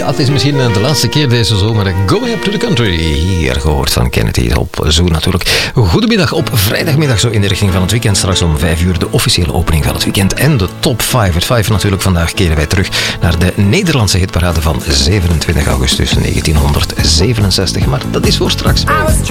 het is misschien de laatste keer deze zomer. Going Up to the Country. Hier gehoord van Kennedy op Zoo natuurlijk. Goedemiddag op vrijdagmiddag, zo in de richting van het weekend. Straks om 5 uur de officiële opening van het weekend. En de top 5. Het 5 natuurlijk. Vandaag keren wij terug naar de Nederlandse hitparade van 27 augustus 1967. Maar dat is voor straks.